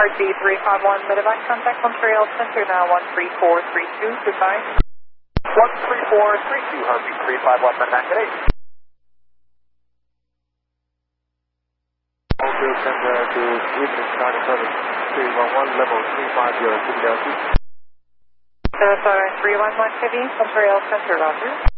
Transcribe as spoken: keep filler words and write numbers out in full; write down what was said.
Heartbeat three five one, Medevac, contact Montreal Center now one three four three two, goodbye. one three four three two, Heartbeat three five one, Medevac at eight. Montreal Center to Evening Star Service three one one, level three five zero, Philadelphia. Sarasota three one one, Heavy, Montreal Center, Roger.